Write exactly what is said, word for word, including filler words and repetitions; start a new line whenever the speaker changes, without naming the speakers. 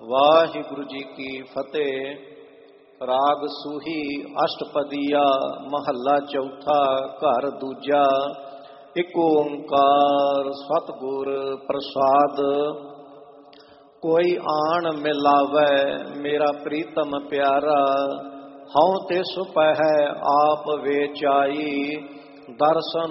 ਵਾਹਿਗੁਰੂ ਜੀ ਕੀ ਫਤਿਹ। ਰਾਗ ਸੂਹੀ ਅਸ਼ਟਪਦੀਆ ਮਹੱਲਾ ਚੌਥਾ ਘਰ ਦੂਜਾ। ਇੱਕ ਓੰਕਾਰ ਸਤਿਗੁਰ ਪ੍ਰਸਾਦ। ਕੋਈ ਆਣ ਮਿਲਾਵੈ ਮੇਰਾ ਪ੍ਰੀਤਮ ਪਿਆਰਾ, ਹਉ ਤਿਸ ਪਹਿ ਆਪ ਵੇਚਾਈ। ਦਰਸ਼ਨ